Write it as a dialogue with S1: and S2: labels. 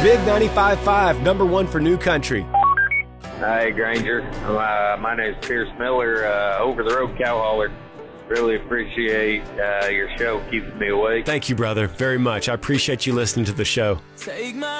S1: Big 95.5, number one for New Country.
S2: Hi, Granger. My name is Pierce Miller, Over the Road Cow Hauler. Really appreciate your show keeping me awake.
S1: Thank you, brother, very much. I appreciate you listening to the show.
S3: Take my